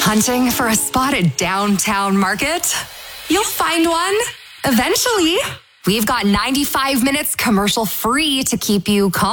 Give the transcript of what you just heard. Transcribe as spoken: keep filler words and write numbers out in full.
Hunting for a spot at Downtown Market? You'll find one. Eventually. We've got ninety-five minutes commercial free to keep you calm.